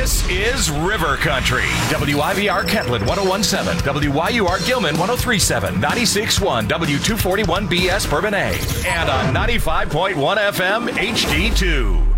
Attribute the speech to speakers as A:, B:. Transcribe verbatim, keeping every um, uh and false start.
A: This is River Country. W I V R Kentland one oh one point seven, W Y U R Gilman one oh three point seven, ninety-six point one W two forty-one B S Bourbon A, and on ninety-five point one F M H D two.